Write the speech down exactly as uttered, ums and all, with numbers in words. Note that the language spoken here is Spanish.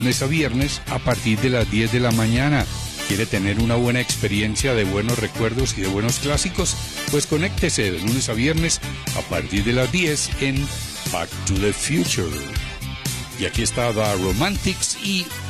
lunes a viernes a partir de las diez de la mañana. ¿Quiere tener una buena experiencia de buenos recuerdos y de buenos clásicos? Pues conéctese de lunes a viernes a partir de las diez en Back to the Future. Y aquí está The Romantics y